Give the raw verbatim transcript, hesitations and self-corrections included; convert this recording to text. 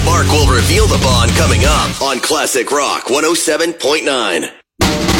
Mark will reveal the bond coming up on Classic Rock one oh seven point nine.